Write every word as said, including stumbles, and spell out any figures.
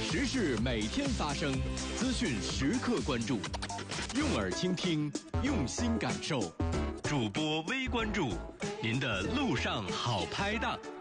时事每天发生，资讯时刻关注，用耳倾听，用心感受。主播微关注，您的路上好拍档。